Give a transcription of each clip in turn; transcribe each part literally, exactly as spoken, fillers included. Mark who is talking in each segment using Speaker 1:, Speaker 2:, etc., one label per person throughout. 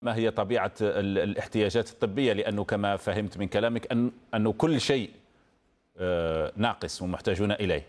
Speaker 1: ما هي طبيعة ال- الاحتياجات الطبية؟ لأنه كما فهمت من كلامك أن أنه كل شيء آه، ناقص ومحتاجون إليه.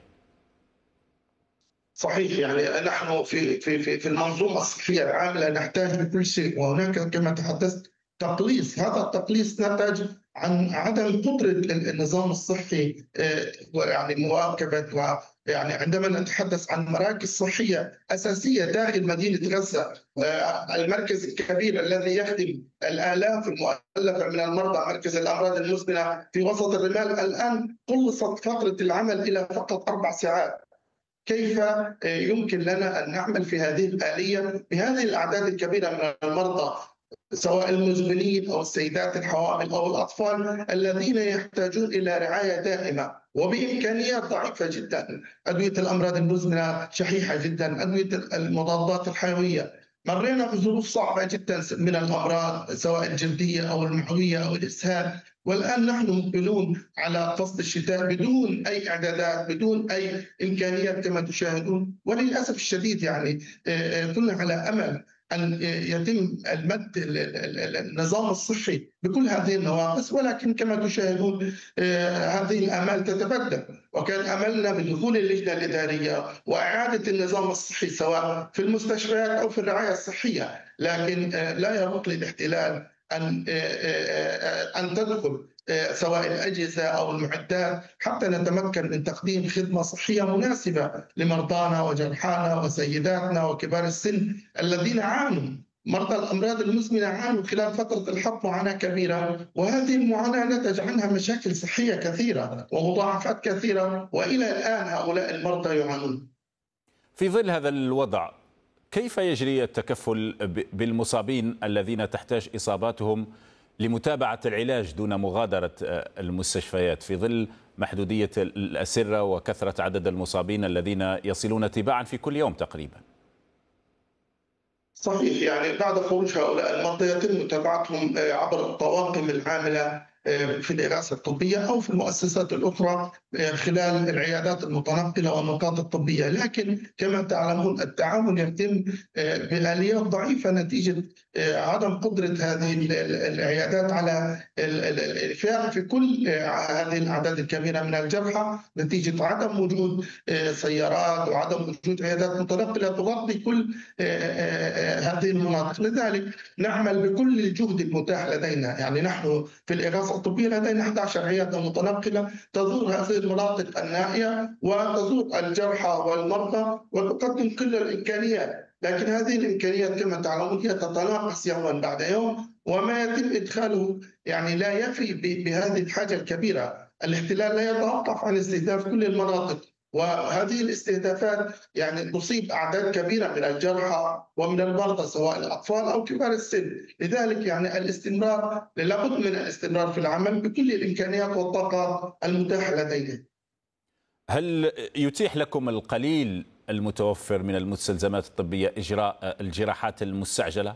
Speaker 2: صحيح، يعني نحن في في في في المنظومه الصحيه العامه نحتاج لكل شيء، وهناك كما تحدثت تقليص. هذا التقليص نتج عن عدم قدره النظام الصحي، آه، ويعني مواكبه. ويعني عندما نتحدث عن مراكز صحيه اساسيه داخل مدينه غزه، آه، المركز الكبير الذي يخدم الالاف المؤلفه من المرضى، مركز الامراض المزمنه في وسط الرمال، الان قلصت فتره العمل الى فقط اربع ساعات. كيف يمكن لنا أن نعمل في هذه الآلية بهذه الأعداد الكبيرة من المرضى، سواء المزمنين أو السيدات الحوامل أو الأطفال الذين يحتاجون إلى رعاية دائمة وبإمكانيات ضعيفة جدا؟ أدوية الأمراض المزمنة شحيحة جدا، أدوية المضادات الحيوية. مرينا بظروف صعبة جدا من الأمراض سواء الجلدية أو المعوية أو الإسهال، والآن نحن مقبلون على فصل الشتاء بدون أي إعدادات، بدون أي إمكانيات كما تشاهدون. وللأسف الشديد يعني آه، آه، كنا على أمل أن يتم المد النظام الصحي بكل هذه النواقص، ولكن كما تشاهدون آه، هذه الآمال تتبدل. وكان أملنا بدخول اللجنة الإدارية وإعادة النظام الصحي سواء في المستشفيات أو في الرعاية الصحية، لكن آه، لا يروق للاحتلال أن أن تدخل سواء الأجهزة أو المعدات حتى نتمكن من تقديم خدمة صحية مناسبة لمرضانا وجرحانا وسيداتنا وكبار السن الذين عانوا. مرضى الأمراض المزمنة عانوا خلال فترة الحرب معاناة كبيرة، وهذه المعاناة نتج عنها مشاكل صحية كثيرة ومضاعفات كثيرة، وإلى الآن هؤلاء المرضى يعانون.
Speaker 1: في ظل هذا الوضع، كيف يجري التكفل ب- بالمصابين الذين تحتاج إصاباتهم لمتابعة العلاج دون مغادرة آه، المستشفيات في ظل محدودية الأسرة وكثرة عدد المصابين الذين يصلون تباعا في كل يوم تقريبا؟
Speaker 2: صحيح، يعني بعد خروج هؤلاء المرضى يتم متابعتهم آه، عبر الطواقم العاملة آه، في الإغاثة الطبية أو في المؤسسات الأخرى آه، خلال العيادات المتنقلة والنقاط الطبية. لكن كما تعلمون التعامل يتم آه، بآليات ضعيفة نتيجة آه، عدم قدرة هذه ال- ال- العيادات على ال- ال- الإفاء في كل آه، هذه الأعداد الكبيرة من الجرحى، نتيجة عدم وجود آه، سيارات وعدم وجود عيادات متنقلة تغطي كل آه، آه، آه، هذه المناطق. لذلك نعمل بكل الجهد المتاح لدينا. يعني نحن في الإغاثة الطبية لدينا أحد عشر عيادة متنقلة تزور هذه المناطق النائية وتزور الجرحى والمرضى وتقدم كل الإمكانيات. لكن هذه الإمكانيات كما تعلمون هي تتناقص يوما بعد يوم، وما يتم إدخاله يعني لا يفي ب- بهذه الحاجة الكبيرة. الاحتلال لا يتوقف عن استهداف كل المناطق، وهذه الاستهدافات يعني تصيب أعداد كبيرة من الجرحى ومن المرضى سواء الأطفال أو كبار السن. لذلك يعني الاستمرار، لابد من الاستمرار في العمل بكل الإمكانيات والطاقة المتاحة لدينا.
Speaker 1: هل يتيح لكم القليل المتوفر من المستلزمات الطبية إجراء الجراحات المستعجلة؟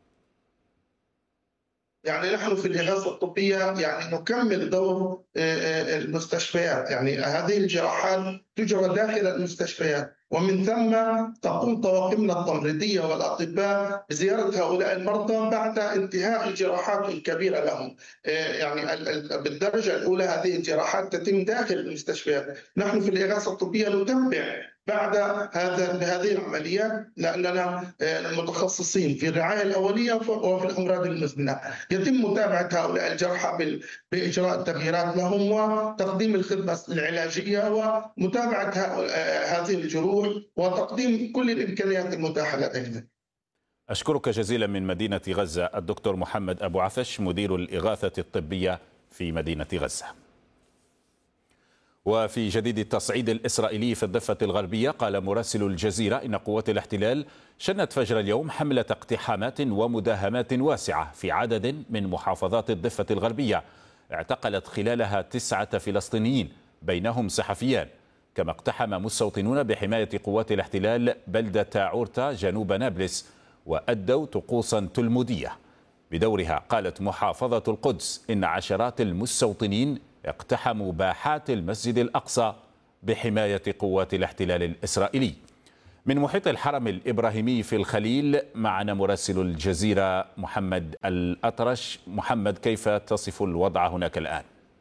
Speaker 2: يعني نحن في الإغاثة الطبية يعني نكمل دور آه، آه، المستشفيات. يعني هذه الجراحات تجرى داخل المستشفيات، ومن ثم تقوم طواقمنا التمريضية والأطباء بزيارة هؤلاء المرضى بعد انتهاء الجراحات الكبيرة لهم. آه، يعني ال- ال- بالدرجة الأولى هذه الجراحات تتم داخل المستشفيات. نحن في الإغاثة الطبية نتبع بعد هذا هذه العمليات لأننا آه، متخصصين في الرعاية الأولية وفي الأمراض المزمنة. يتم متابعة هؤلاء الجرحى بال- بإجراء التغييرات لهم وتقديم الخدمة العلاجية ومتابعة ه- آه، هذه الجروح وتقديم كل الإمكانيات المتاحة لدينا.
Speaker 1: أشكرك جزيلا من مدينة غزة الدكتور محمد أبو عفش، مدير الإغاثة الطبية في مدينة غزة. وفي جديد التصعيد الإسرائيلي في الضفة الغربية، قال مراسل الجزيرة إن قوات الاحتلال شنت فجر اليوم حملة اقتحامات ومداهمات واسعة في عدد من محافظات الضفة الغربية، اعتقلت خلالها تسعة فلسطينيين بينهم صحفيان. كما اقتحم مستوطنون بحماية قوات الاحتلال بلدة عورتا جنوب نابلس وأدوا طقوسا تلمودية. بدورها قالت محافظة القدس إن عشرات المستوطنين اقتحموا باحات المسجد الأقصى بحماية قوات الاحتلال الإسرائيلي. من محيط الحرم الإبراهيمي في الخليل معنا مراسل الجزيرة محمد الأطرش. محمد، كيف تصف الوضع هناك الآن؟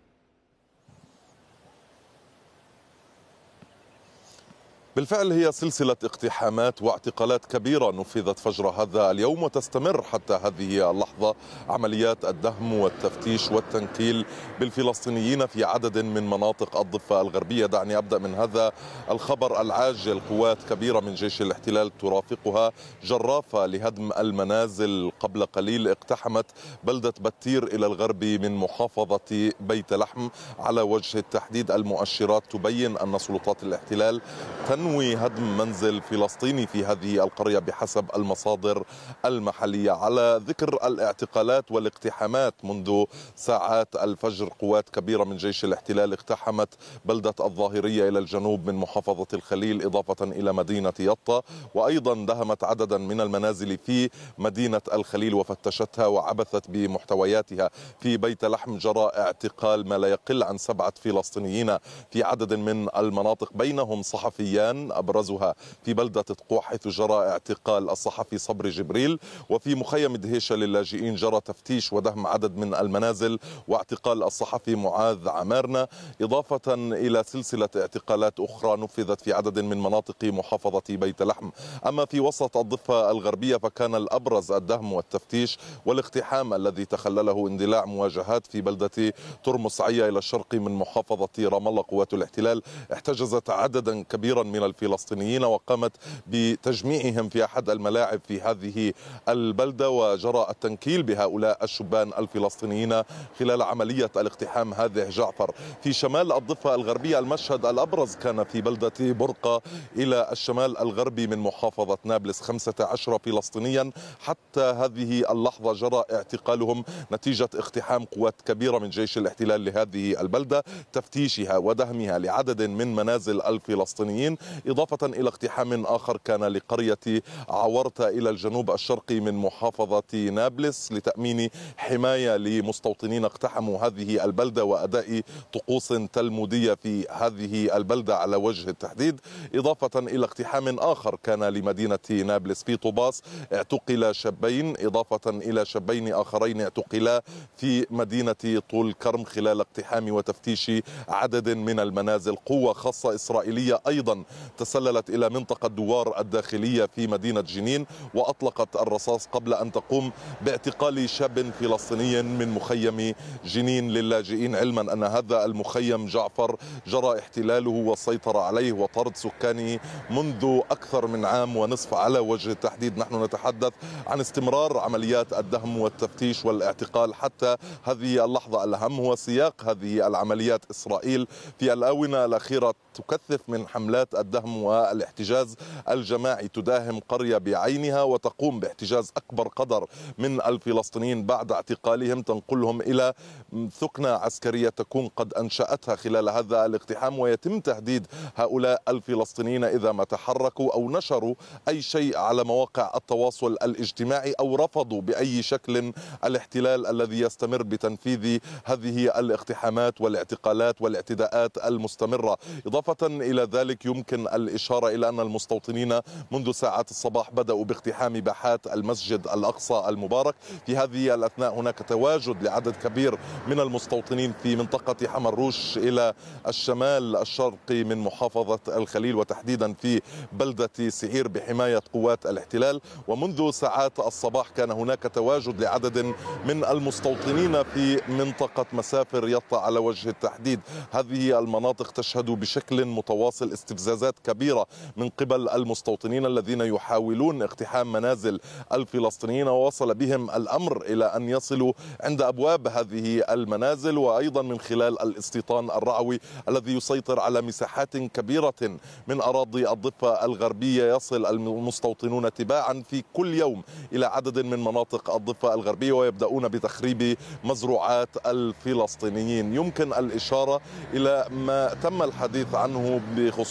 Speaker 3: بالفعل هي سلسلة اقتحامات واعتقالات كبيرة نفذت فجر هذا اليوم وتستمر حتى هذه اللحظة عمليات الدهم والتفتيش والتنكيل بالفلسطينيين في عدد من مناطق الضفة الغربية. دعني أبدأ من هذا الخبر العاجل. قوات كبيرة من جيش الاحتلال ترافقها جرافة لهدم المنازل قبل قليل اقتحمت بلدة بتير إلى الغرب من محافظة بيت لحم. على وجه التحديد المؤشرات تبين أن سلطات الاحتلال تنوي هدم منزل فلسطيني في هذه القرية بحسب المصادر المحلية. على ذكر الاعتقالات والاقتحامات، منذ ساعات الفجر قوات كبيرة من جيش الاحتلال اقتحمت بلدة الظاهرية إلى الجنوب من محافظة الخليل إضافة إلى مدينة يطا، وأيضا دهمت عددا من المنازل في مدينة الخليل وفتشتها وعبثت بمحتوياتها. في بيت لحم جرى اعتقال ما لا يقل عن سبعة فلسطينيين في عدد من المناطق، بينهم صحفيان أبرزها في بلدة تقوع حيث جرى اعتقال الصحفي صبري جبريل. وفي مخيم دهيشة للاجئين جرى تفتيش ودهم عدد من المنازل واعتقال الصحفي معاذ عمارنة، إضافة إلى سلسلة اعتقالات أخرى نفذت في عدد من مناطق محافظة بيت لحم. أما في وسط الضفة الغربية فكان الأبرز الدهم والتفتيش والاقتحام الذي تخلله اندلاع مواجهات في بلدة ترمسعية إلى الشرق من محافظة رام الله. قوات الاحتلال احتجزت عددا كبيرا من الفلسطينيين وقامت بتجميعهم في أحد الملاعب في هذه البلدة، وجرى التنكيل بهؤلاء الشبان الفلسطينيين خلال عملية الاقتحام هذه. جعفر، في شمال الضفة الغربية المشهد الأبرز كان في بلدة برقة إلى الشمال الغربي من محافظة نابلس. خمسة عشر فلسطينيا حتى هذه اللحظة جرى اعتقالهم نتيجة اقتحام قوات كبيرة من جيش الاحتلال لهذه البلدة، تفتيشها ودهمها لعدد من منازل الفلسطينيين، إضافة إلى اقتحام آخر كان لقرية عورتا إلى الجنوب الشرقي من محافظة نابلس لتأمين حماية لمستوطنين اقتحموا هذه البلدة وأداء طقوس تلمودية في هذه البلدة على وجه التحديد. إضافة إلى اقتحام آخر كان لمدينة نابلس. في طوباس اعتقل شابين، إضافة إلى شابين آخرين اعتقلا في مدينة طول كرم خلال اقتحام وتفتيش عدد من المنازل. قوة خاصة إسرائيلية أيضا تسللت إلى منطقة دوار الداخلية في مدينة جنين وأطلقت الرصاص قبل أن تقوم باعتقال شاب فلسطيني من مخيم جنين للاجئين، علما أن هذا المخيم جعفر جرى احتلاله والسيطرة عليه وطرد سكانه منذ أكثر من عام ونصف على وجه التحديد. نحن نتحدث عن استمرار عمليات الدهم والتفتيش والاعتقال حتى هذه اللحظة. الأهم هو سياق هذه العمليات. إسرائيل في الآونة الأخيرة تكثف من حملات الدهم والاحتجاز الجماعي، تداهم قرية بعينها وتقوم باحتجاز أكبر قدر من الفلسطينيين بعد اعتقالهم، تنقلهم إلى ثكنة عسكرية تكون قد أنشأتها خلال هذا الاقتحام، ويتم تهديد هؤلاء الفلسطينيين إذا ما تحركوا أو نشروا أي شيء على مواقع التواصل الاجتماعي أو رفضوا بأي شكل الاحتلال الذي يستمر بتنفيذ هذه الاقتحامات والاعتقالات والاعتداءات المستمرة. إضافة إلى ذلك يمكن الإشارة إلى أن المستوطنين منذ ساعات الصباح بدأوا باقتحام باحات المسجد الأقصى المبارك. في هذه الأثناء هناك تواجد لعدد كبير من المستوطنين في منطقة حمروش إلى الشمال الشرقي من محافظة الخليل وتحديدا في بلدة سعير بحماية قوات الاحتلال. ومنذ ساعات الصباح كان هناك تواجد لعدد من المستوطنين في منطقة مسافر يطا على وجه التحديد. هذه المناطق تشهد بشكل متواصل استفزازات كبيرة من قبل المستوطنين الذين يحاولون اقتحام منازل الفلسطينيين، ووصل بهم الأمر إلى أن يصلوا عند أبواب هذه المنازل، وأيضا من خلال الاستيطان الرعوي الذي يسيطر على مساحات كبيرة من أراضي الضفة الغربية. يصل المستوطنون تباعا في كل يوم إلى عدد من مناطق الضفة الغربية ويبدأون بتخريب مزروعات الفلسطينيين. يمكن الإشارة إلى ما تم الحديث عنه بخصوص عملية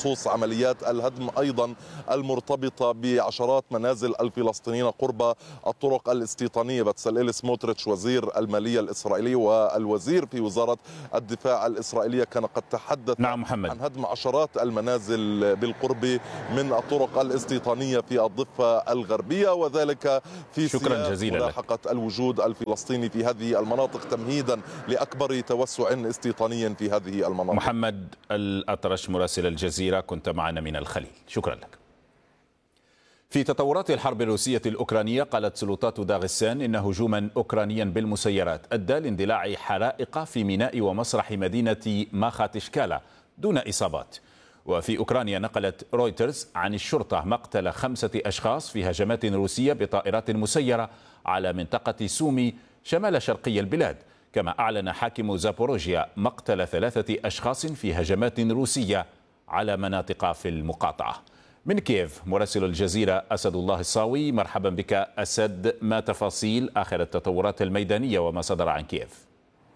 Speaker 3: عمليات الهدم أيضا المرتبطة بعشرات منازل الفلسطينيين قرب الطرق الاستيطانية. بتسليل سموتريتش وزير المالية الإسرائيلي والوزير في وزارة الدفاع الإسرائيلية كان قد تحدث
Speaker 1: نعم محمد.
Speaker 3: عن هدم عشرات المنازل بالقرب من الطرق الاستيطانية في الضفة الغربية، وذلك في
Speaker 1: شكرا جزيلا
Speaker 3: ملاحقة لك. الوجود الفلسطيني في هذه المناطق تمهيدا لأكبر توسع استيطاني في هذه المناطق.
Speaker 1: محمد الأطرش مراسل الجزيرة كنت معنا من الخليل، شكرا لك. في تطورات الحرب الروسية الأوكرانية قالت سلطات داغستان إن هجوما أوكرانيا بالمسيرات أدى لاندلاع حرائق في ميناء ومسرح مدينة ماخاتشكالا دون إصابات. وفي أوكرانيا نقلت رويترز عن الشرطة مقتل خمسة أشخاص في هجمات روسية بطائرات مسيرة على منطقة سومي شمال شرقي البلاد. كما أعلن حاكم زابوروجيا مقتل ثلاثة أشخاص في هجمات روسية على مناطق في المقاطعة. من كييف مراسل الجزيرة أسد الله الصاوي، مرحبا بك أسد، ما تفاصيل آخر التطورات الميدانية وما صدر عن كييف؟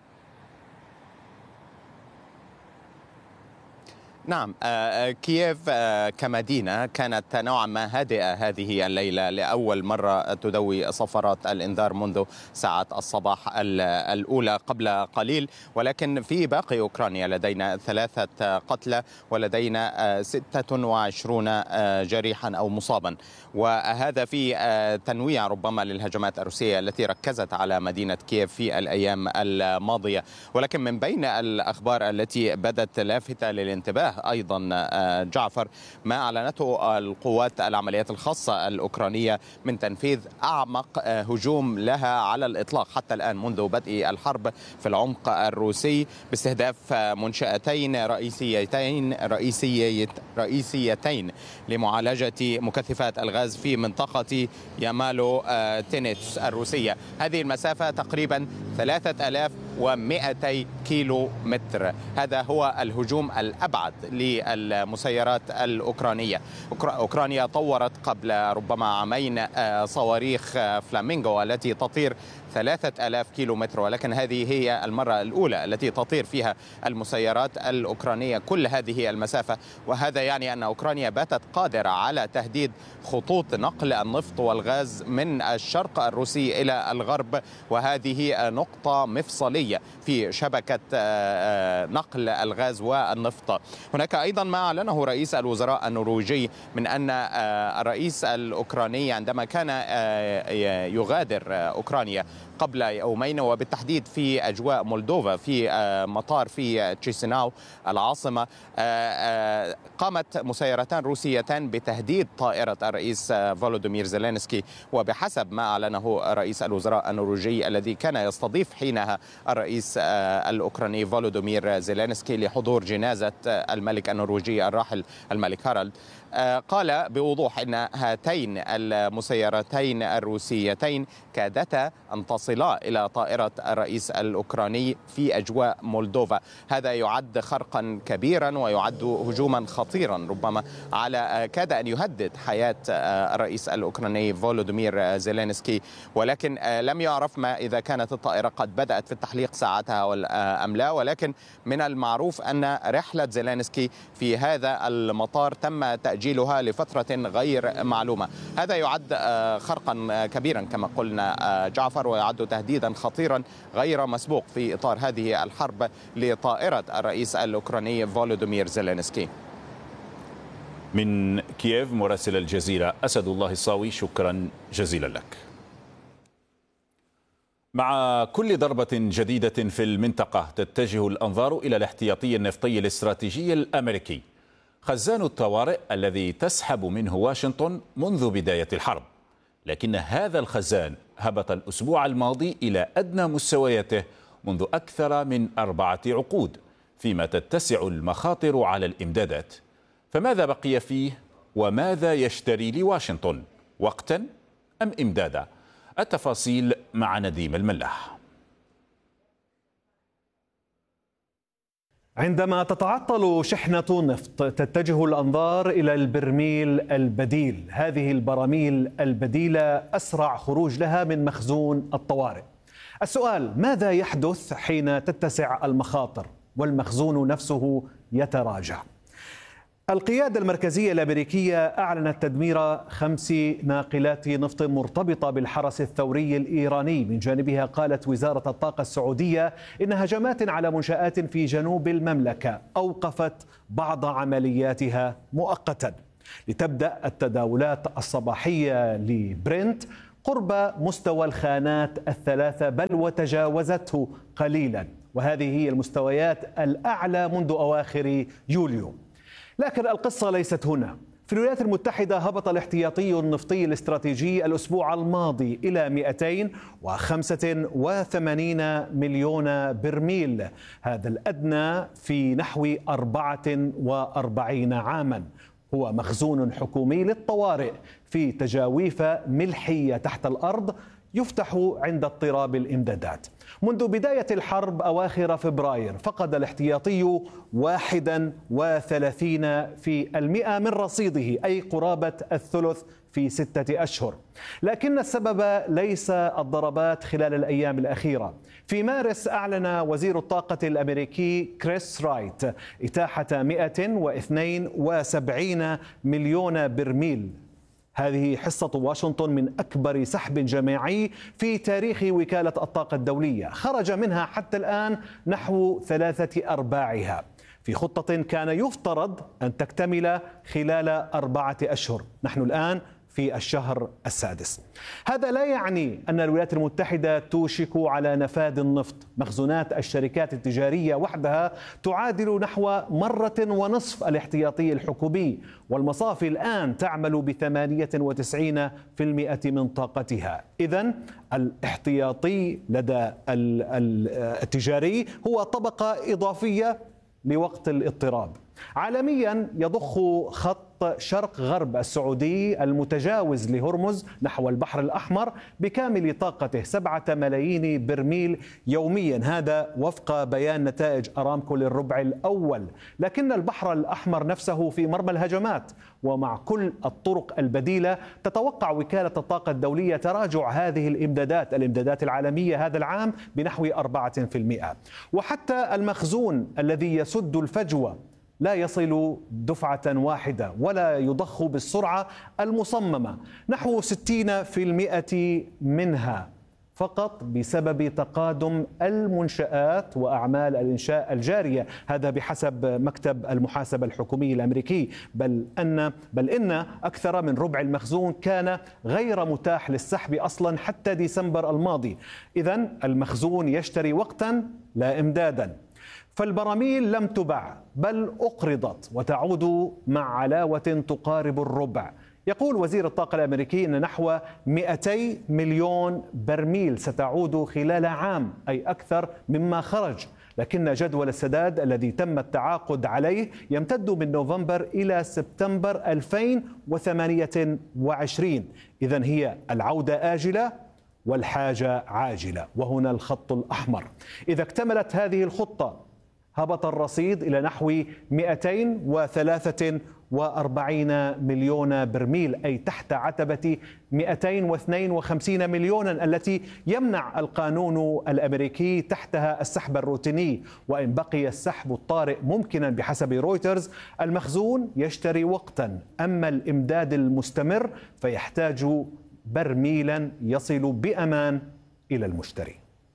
Speaker 4: نعم، كييف كمدينة كانت نوعا ما هادئة هذه الليلة، لأول مرة تدوي صفارات الإنذار منذ ساعات الصباح الأولى قبل قليل. ولكن في باقي أوكرانيا لدينا ثلاثة قتلى ولدينا ستة وعشرين جريحا أو مصابا، وهذا في تنويع ربما للهجمات الروسية التي ركزت على مدينة كييف في الأيام الماضية. ولكن من بين الأخبار التي بدت لافتة للانتباه أيضا جعفر ما أعلنته القوات العمليات الخاصة الأوكرانية من تنفيذ أعمق هجوم لها على الإطلاق حتى الآن منذ بدء الحرب في العمق الروسي، باستهداف منشأتين رئيسيتين رئيسيت رئيسيتين لمعالجة مكثفات الغاز في منطقة يامالو تينيتس الروسية. هذه المسافة تقريبا ثلاثة آلاف ومئتي كيلو متر. هذا هو الهجوم الأبعد للمسيرات الأوكرانية. أوكرانيا طورت قبل ربما عامين صواريخ فلامينغو التي تطير ثلاثة آلاف كيلو متر، ولكن هذه هي المرة الأولى التي تطير فيها المسيرات الأوكرانية كل هذه المسافة. وهذا يعني أن أوكرانيا باتت قادرة على تهديد خطوط نقل النفط والغاز من الشرق الروسي إلى الغرب، وهذه نقطة مفصلية في شبكة نقل الغاز والنفط. هناك أيضا ما أعلنه رئيس الوزراء النرويجي من أن الرئيس الأوكراني عندما كان يغادر أوكرانيا قبل يومين، وبالتحديد في أجواء مولدوفا في مطار في تشيسيناو العاصمة، قامت مسيرتان روسيتان بتهديد طائرة الرئيس فولوديمير زيلينسكي. وبحسب ما أعلنه رئيس الوزراء النرويجي الذي كان يستضيف حينها الرئيس الأوكراني فولوديمير زيلينسكي لحضور جنازة الملك النرويجي الراحل الملك هارالد، قال بوضوح أن هاتين المسيرتين الروسيتين كادتا أن تصلا إلى طائرة الرئيس الأوكراني في أجواء مولدوفا. هذا يعد خرقا كبيرا ويعد هجوما خطيرا ربما على كاد أن يهدد حياة الرئيس الأوكراني فولوديمير زيلينسكي. ولكن لم يعرف ما إذا كانت الطائرة قد بدأت في التحليق ساعتها أم لا، ولكن من المعروف أن رحلة زيلينسكي في هذا المطار تم تأجيلها لفترة غير معلومة. هذا يعد خرقا كبيرا كما قلنا جعفر، ويعد تهديدا خطيرا غير مسبوق في إطار هذه الحرب لطائرة الرئيس الأوكراني فولوديمير زيلينسكي.
Speaker 1: من كييف مراسل الجزيرة أسد الله الصاوي، شكرا جزيلا لك. مع كل ضربة جديدة في المنطقة تتجه الأنظار إلى الاحتياطي النفطي الاستراتيجي الأمريكي، خزان الطوارئ الذي تسحب منه واشنطن منذ بداية الحرب. لكن هذا الخزان هبط الأسبوع الماضي إلى أدنى مستوياته منذ أكثر من أربعة عقود، فيما تتسع المخاطر على الإمدادات. فماذا بقي فيه وماذا يشتري لواشنطن، وقتا أم إمدادا؟ التفاصيل مع نديم الملاح.
Speaker 5: عندما تتعطل شحنة نفط تتجه الأنظار إلى البرميل البديل. هذه البراميل البديلة أسرع خروج لها من مخزون الطوارئ. السؤال: ماذا يحدث حين تتسع المخاطر والمخزون نفسه يتراجع؟ القيادة المركزية الأمريكية أعلنت تدمير خمس ناقلات نفط مرتبطة بالحرس الثوري الإيراني. من جانبها قالت وزارة الطاقة السعودية إن هجمات على منشآت في جنوب المملكة أوقفت بعض عملياتها مؤقتا، لتبدأ التداولات الصباحية لبرنت قرب مستوى الخانات الثلاثة بل وتجاوزته قليلا، وهذه هي المستويات الأعلى منذ أواخر يوليو. لكن القصة ليست هنا. في الولايات المتحدة هبط الاحتياطي النفطي الاستراتيجي الأسبوع الماضي إلى مئتين وخمسة وثمانين مليون برميل، هذا الأدنى في نحو أربعة وأربعين عاما. هو مخزون حكومي للطوارئ في تجاويف ملحية تحت الأرض يفتح عند اضطراب الإمدادات. منذ بداية الحرب أواخر فبراير فقد الاحتياطي واحدا وثلاثين في المئة من رصيده، أي قرابة الثلث في ستة أشهر. لكن السبب ليس الضربات خلال الأيام الأخيرة. في مارس أعلن وزير الطاقة الأمريكي كريس رايت إتاحة مئة واثنين وسبعين مليون برميل. هذه حصة واشنطن من أكبر سحب جماعي في تاريخ وكالة الطاقة الدولية، خرج منها حتى الآن نحو ثلاثة أرباعها في خطة كان يفترض أن تكتمل خلال أربعة أشهر. نحن الآن في الشهر السادس. هذا لا يعني أن الولايات المتحدة توشك على نفاذ النفط. مخزونات الشركات التجارية وحدها تعادل نحو مرة ونصف الاحتياطي الحكومي، والمصافي الآن تعمل بثمانية وتسعين في المئة من طاقتها. إذن الاحتياطي لدى التجاري هو طبقة إضافية لوقت الاضطراب. عالميا يضخ خط شرق غرب السعودي المتجاوز لهرمز نحو البحر الأحمر بكامل طاقته سبعة ملايين برميل يوميا، هذا وفق بيان نتائج أرامكو للربع الأول. لكن البحر الأحمر نفسه في مرمى الهجمات، ومع كل الطرق البديلة تتوقع وكالة الطاقة الدولية تراجع هذه الإمدادات الإمدادات العالمية هذا العام بنحو أربعة في المئة. وحتى المخزون الذي يسد الفجوة لا يصل دفعة واحدة ولا يضخ بالسرعة المصممة، نحو ستين في المئة منها فقط بسبب تقادم المنشآت وأعمال الإنشاء الجارية، هذا بحسب مكتب المحاسبة الحكومي الأمريكي. بل أن بل إن أكثر من ربع المخزون كان غير متاح للسحب أصلا حتى ديسمبر الماضي. إذن المخزون يشتري وقتا لا إمدادا. فالبراميل لم تباع بل أقرضت وتعود مع علاوة تقارب الربع. يقول وزير الطاقة الأمريكي أن نحو مئتي مليون برميل ستعود خلال عام، أي أكثر مما خرج. لكن جدول السداد الذي تم التعاقد عليه يمتد من نوفمبر إلى سبتمبر ألفين وثمانية وعشرين. إذن هي العودة آجلة والحاجة عاجلة، وهنا الخط الأحمر. إذا اكتملت هذه الخطة هبط الرصيد إلى نحو مئتين وثلاثة وأربعين مليون برميل، أي تحت عتبة مئتين واثنين وخمسين مليونا التي يمنع القانون الأمريكي تحتها السحب الروتيني. وإن بقي السحب الطارئ ممكنا بحسب رويترز، المخزون يشتري وقتا، أما الإمداد المستمر فيحتاج برميلا يصل بأمان إلى المشتري.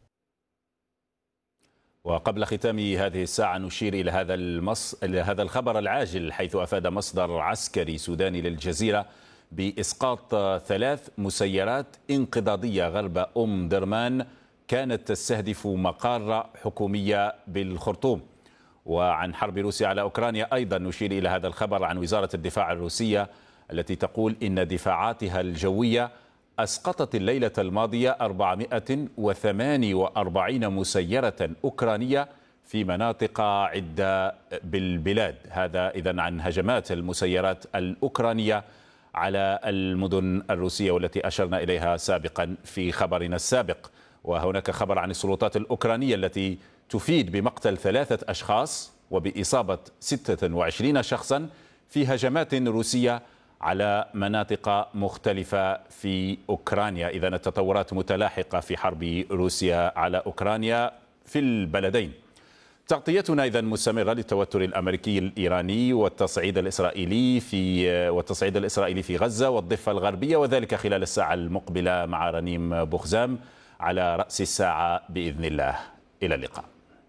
Speaker 1: وقبل ختام هذه الساعة نشير إلى هذا المص... إلى هذا الخبر العاجل، حيث أفاد مصدر عسكري سوداني للجزيرة بإسقاط ثلاث مسيرات انقضاضية غرب أم درمان كانت تستهدف مقار حكومية بالخرطوم. وعن حرب روسيا على أوكرانيا أيضا نشير إلى هذا الخبر عن وزارة الدفاع الروسية التي تقول إن دفاعاتها الجوية أسقطت الليلة الماضية أربعمائة وثمانية وأربعين مسيرة أوكرانية في مناطق عدة بالبلاد. هذا إذن عن هجمات المسيرات الأوكرانية على المدن الروسية والتي أشرنا إليها سابقا في خبرنا السابق. وهناك خبر عن السلطات الأوكرانية التي تفيد بمقتل ثلاثة أشخاص وبإصابة ستة وعشرين شخصا في هجمات روسية على مناطق مختلفة في أوكرانيا. إذا التطورات متلاحقة في حرب روسيا على أوكرانيا في البلدين. تغطيتنا إذن مستمرة للتوتر الأمريكي الإيراني والتصعيد الإسرائيلي في والتصعيد الإسرائيلي في غزة والضفة الغربية، وذلك خلال الساعة المقبلة مع رنيم بوخزام على رأس الساعة بإذن الله. إلى اللقاء.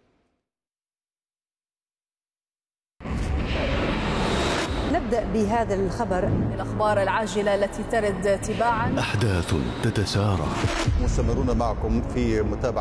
Speaker 6: نبدأ بهذا الخبر.
Speaker 7: الأخبار العاجلة التي ترد تباعا.
Speaker 8: أحداث تتسارع.
Speaker 9: مستمرون معكم في متابعة